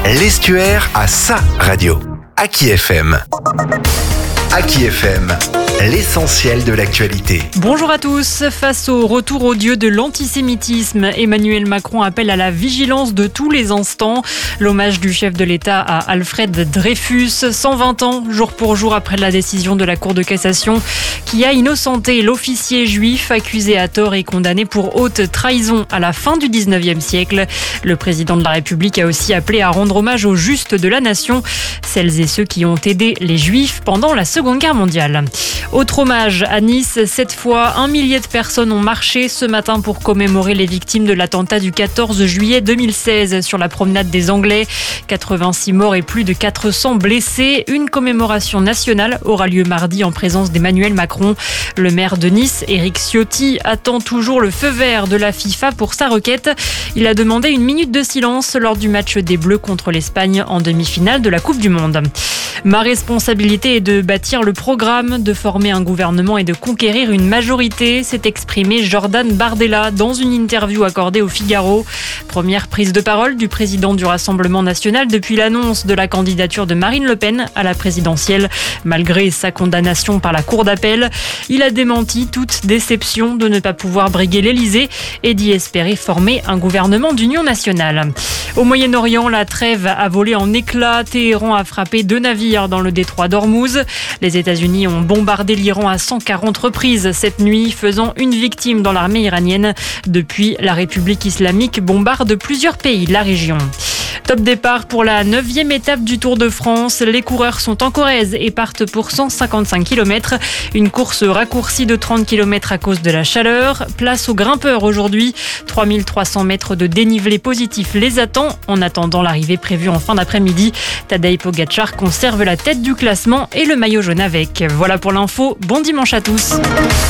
L'Estuaire a sa radio. Aki FM. Aki FM. L'essentiel de l'actualité. Bonjour à tous. Face au retour odieux de l'antisémitisme, Emmanuel Macron appelle à la vigilance de tous les instants. L'hommage du chef de l'État à Alfred Dreyfus, 120 ans, jour pour jour après la décision de la Cour de cassation qui a innocenté l'officier juif accusé à tort et condamné pour haute trahison à la fin du 19e siècle. Le président de la République a aussi appelé à rendre hommage aux justes de la nation, celles et ceux qui ont aidé les juifs pendant la Seconde Guerre mondiale. Autre hommage à Nice, cette fois, 1 millier de personnes ont marché ce matin pour commémorer les victimes de l'attentat du 14 juillet 2016 sur la promenade des Anglais. 86 morts et plus de 400 blessés. Une commémoration nationale aura lieu mardi en présence d'Emmanuel Macron. Le maire de Nice, Éric Ciotti, attend toujours le feu vert de la FIFA pour sa requête. Il a demandé 1 minute de silence lors du match des Bleus contre l'Espagne en demi-finale de la Coupe du Monde. Ma responsabilité est de bâtir le programme, de former un gouvernement et de conquérir une majorité, s'est exprimé Jordan Bardella dans une interview accordée au Figaro. Première prise de parole du président du Rassemblement national depuis l'annonce de la candidature de Marine Le Pen à la présidentielle. Malgré sa condamnation par la Cour d'appel, il a démenti toute déception de ne pas pouvoir briguer l'Elysée et d'y espérer former un gouvernement d'union nationale. Au Moyen-Orient, la trêve a volé en éclats. Téhéran a frappé 2 navires dans le détroit d'Ormuz. Les États-Unis ont bombardé l'Iran à 140 reprises cette nuit, faisant 1 victime dans l'armée iranienne. Depuis, la République islamique bombarde plusieurs pays de la région. Top départ pour la 9e étape du Tour de France. Les coureurs sont en Corrèze et partent pour 155 km. Une course raccourcie de 30 km à cause de la chaleur. Place aux grimpeurs aujourd'hui. 3300 mètres de dénivelé positif les attend. En attendant l'arrivée prévue en fin d'après-midi, Tadej Pogačar conserve la tête du classement et le maillot jaune avec. Voilà pour l'info. Bon dimanche à tous.